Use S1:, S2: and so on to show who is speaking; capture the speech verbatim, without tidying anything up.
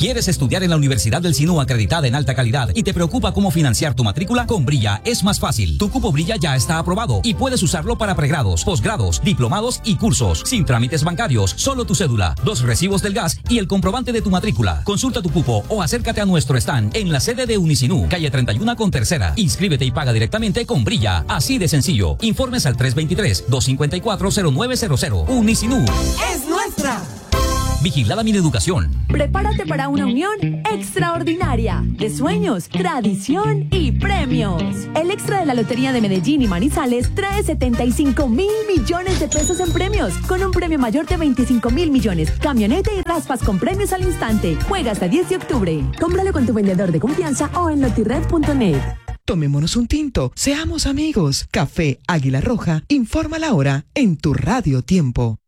S1: ¿Quieres estudiar en la Universidad del Sinú acreditada en alta calidad y te preocupa cómo financiar tu matrícula? Con Brilla es más fácil. Tu cupo Brilla ya está aprobado y puedes usarlo para pregrados, posgrados, diplomados y cursos, sin trámites bancarios, solo tu cédula, dos recibos del gas y el comprobante de tu matrícula. Consulta tu cupo o acércate a nuestro stand en la sede de Unisinú, calle treinta y uno con tercera. Inscríbete y paga directamente con Brilla, así de sencillo. Informes al tres dos tres, dos cinco cuatro, cero nueve cero cero. Unisinú.
S2: ¡Es nuestra!
S1: Vigilada Mineducación.
S3: Prepárate para una unión extraordinaria de sueños, tradición y premios. El extra de la Lotería de Medellín y Manizales trae setenta y cinco mil millones de pesos en premios, con un premio mayor de veinticinco mil millones, camioneta y raspas con premios al instante. Juega hasta diez de octubre. Cómpralo con tu vendedor de confianza o en lotired punto net.
S4: Tomémonos un tinto, seamos amigos. Café Águila Roja, informa la hora en tu Radio Tiempo.